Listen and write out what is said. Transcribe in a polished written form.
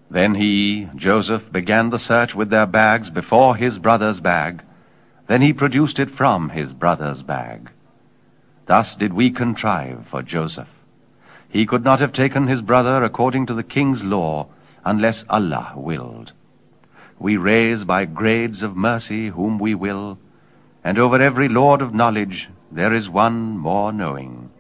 Then he, Joseph, began the search with their bags before his brother's bag. Then he produced it from his brother's bag. Thus did we contrive for Joseph. He could not have taken his brother according to the king's law, unless Allah willed. We raise by grades of mercy whom we will, and over every lord of knowledge there is one more knowing.